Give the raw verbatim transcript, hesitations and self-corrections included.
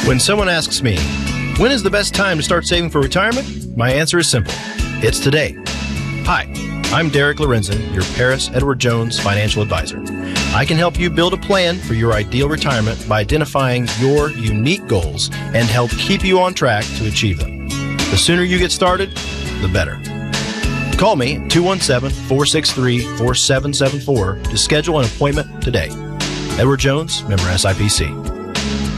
When someone asks me, when is the best time to start saving for retirement? My answer is simple. It's today. Hi, I'm Derek Lorenzen, your Paris Edward Jones financial advisor. I can help you build a plan for your ideal retirement by identifying your unique goals and help keep you on track to achieve them. The sooner you get started, the better. Call me at two one seven, four six three, four seven seven four to schedule an appointment today. Edward Jones, member S I P C.